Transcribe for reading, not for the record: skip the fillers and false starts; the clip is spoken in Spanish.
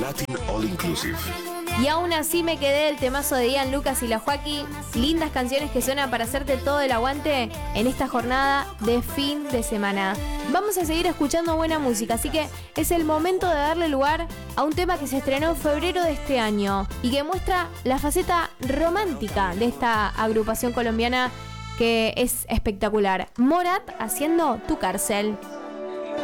Latin All Inclusive. Y aún así me quedé el temazo de Ian Lucas y la Joaquí. Lindas canciones que suenan para hacerte todo el aguante en esta jornada de fin de semana. Vamos a seguir escuchando buena música, así que es el momento de darle lugar a un tema que se estrenó en febrero de este año y que muestra la faceta romántica de esta agrupación colombiana que es espectacular. Morat haciendo Tu Cárcel.